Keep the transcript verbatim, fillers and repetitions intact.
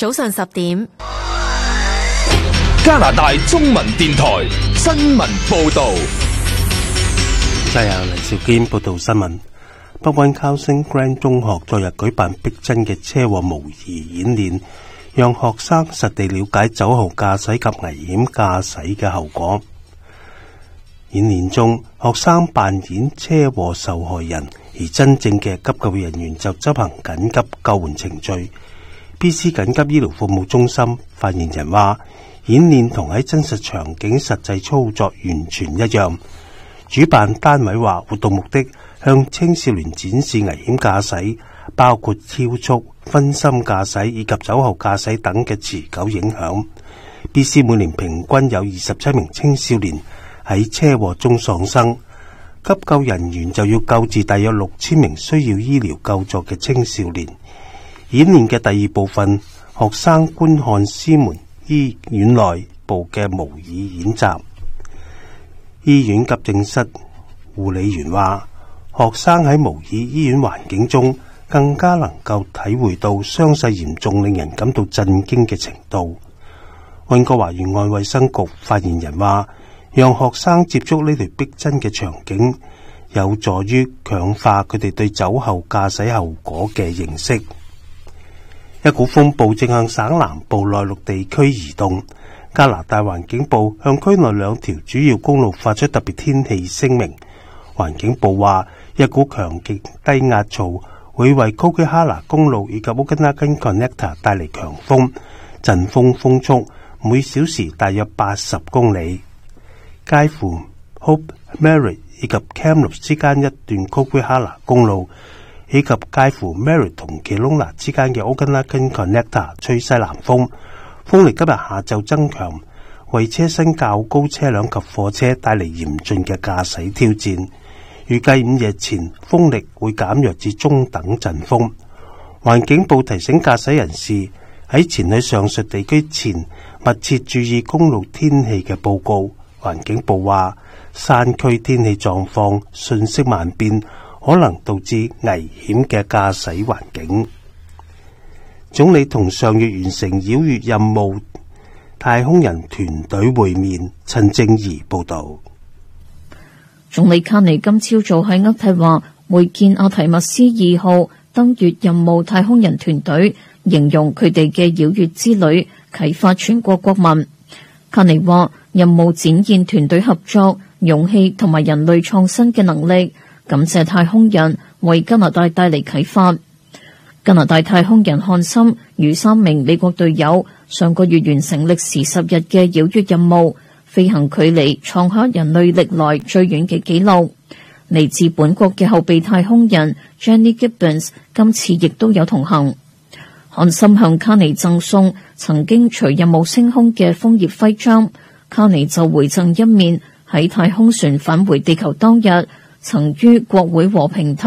早上十點， 加拿大中文電台新聞報道。 今日黎兆堅報道新聞。北溫 Carlson Grant 中學昨日舉辦逼真嘅車禍模擬演練，讓學生實地了解酒後駕駛及危險駕駛嘅後果。演練中，學生扮演車禍受害人，而真正嘅急救人員就執行緊急救援程序。B C 緊急醫療服務中心發言人話，演練同喺真實場景實際操作完全一樣。主辦單位話，活動目的向青少年展示危險駕駛，包括超速、分心駕駛以及酒後駕駛等嘅持久影響。B C 每年平均有二十七名青少年喺車禍中喪生，急救人員就要救治大約六千名需要醫療救助嘅青少年。演練嘅第二部分，學生觀看獅門醫院內部嘅模擬演習。醫院急症室護理員話，學生喺模擬醫院環境中更加能夠體會到傷勢嚴重令人感到震驚嘅程度。溫哥華沿岸衛生局發言人話，讓學生接觸呢條逼真嘅場景，有助於強化佢哋對酒後駕駛後果嘅認識。一股風暴正向省南部內陸地區移動，加拿大環境部向區內兩條主要公路發出特別天氣聲明。環境部話，一股強勁低壓槽會為 Coquihalla 公路以及 Okanagan Connector 帶嚟強風，陣風風速每小時大約八十公里。介乎 Hope Merritt 以及 Kamloops 之間一段 Coquihalla 公路，以及介乎 Merritt 同 Kelowna 之間嘅 Okanagan Connector 吹西南風，風力今日下晝增強，為車身較高車輛及貨車帶嚟嚴峻嘅駕駛挑戰。預計午夜前風力會減弱至中等陣風。環境部提醒駕駛人士喺前去上述地區前，密切注意公路天氣嘅報告。環境部話，山區天氣狀況瞬息萬變，可能導致危險嘅駕駛環境。總理同上月完成繞月任務太空人團隊會面。陳正儀報道。 總理卡尼今朝早喺渥太華會見阿提密斯二號登月任務太空人團隊，形容佢哋嘅繞月之旅啟發全國國民。卡尼話，任務展現團隊合作、勇氣同埋人類創新嘅能力，感謝太空人為加拿大帶嚟啟發。加拿大太空人漢森與三名美國隊友上個月完成歷時十日嘅繞月任務，飛行距離創下人類歷來最遠嘅紀錄。嚟自本國嘅後備太空人 Jenny Gibbons 今次亦都有同行。漢森向卡尼贈送曾經隨任務升空嘅楓葉徽章，卡尼就回贈一面喺太空船返回地球當日曾於國會和平